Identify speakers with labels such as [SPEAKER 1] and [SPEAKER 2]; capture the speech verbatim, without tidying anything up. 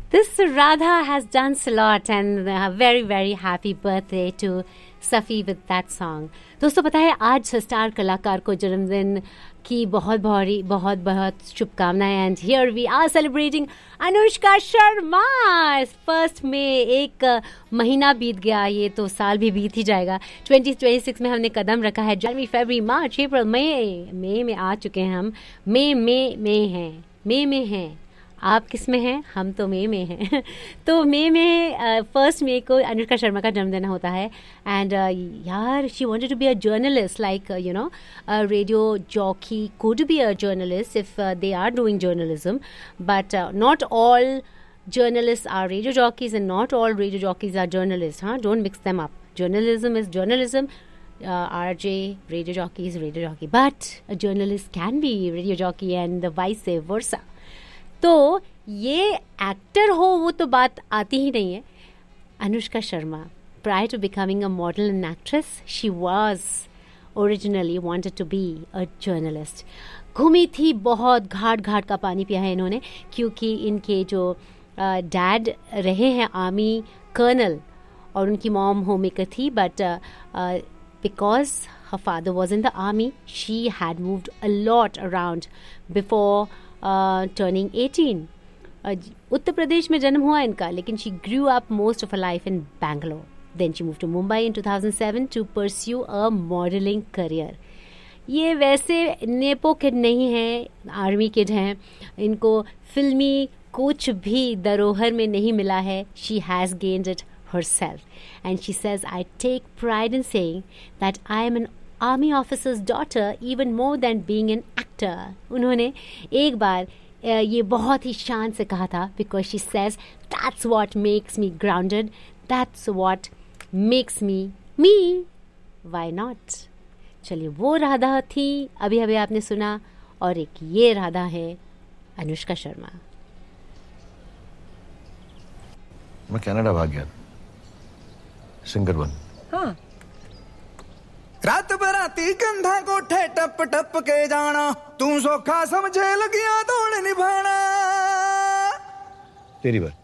[SPEAKER 1] This Radha has danced a lot and a very very happy birthday to Safi with that song. दोस्तों पता है आज star कलाकार को जन्मदिन की बहुत बहुत बहुत बहुत शुभकामनाएं and here we are celebrating Anushka Sharma. First में एक महीना बीत गया, ये तो साल भी बीत ही जाएगा. ट्वेंटी ट्वेंटी सिक्स में हमने कदम रखा है. जनवरी फरवरी मार्च अप्रैल मई मई में आ चुके हैं हम. मई मई में हैं मई में हैं आप किस में हैं? हम तो मई में हैं. तो मई में फर्स्ट मई को अनुष्का शर्मा का जन्मदिन होता है. एंड uh, यार she wanted to be a journalist, like you know a radio jockey could be a journalist if they are doing journalism, but not all journalists are radio jockeys and not all radio jockeys are journalists. Huh? Don't mix them up. Journalism is journalism. Uh, R J, radio jockey is radio jockey. But a journalist can be radio jockey and the vice versa. तो ये actor हो वो तो बात आती ही नहीं है. Anushka Sharma, prior to becoming a model and actress, she was originally wanted to be a journalist. घूमी थी बहुत, घाट घाट का पानी पिया है इन्होंने, क्योंकि इनके जो डैड uh, रहे हैं आर्मी कर्नल और उनकी मॉम होम मेकर थी. But because her father was in the army, she had moved a lot around before uh, turning eighteen. Uh, Uttar Pradesh में जन्म हुआ इनका, लेकिन she grew up most of her life in Bangalore. Then she moved to Mumbai in two thousand seven to pursue a modeling career. ये वैसे nepo kid नहीं है, army kid हैं. इनको फिल्मी कुछ भी धरोहर में नहीं मिला है. She has gained it herself. And she says, I take pride in saying that I am an army officer's daughter even more than being an actor. उन्होंने एक बार ये बहुत ही शान से कहा था, because she says that's what makes me grounded, that's what makes me me. Why not? चलिए, वो राधा थी अभी अभी आपने सुना, और एक ये राधा है अनुष्का शर्मा.
[SPEAKER 2] मैं कनाडा भाग गया, सिंगर बन.
[SPEAKER 3] हाँ.
[SPEAKER 4] रात बराती कंधा कोठे टप टप के जाना, तू सौखा समझे लगिया दौड़ निभाना.
[SPEAKER 2] तेरी बात.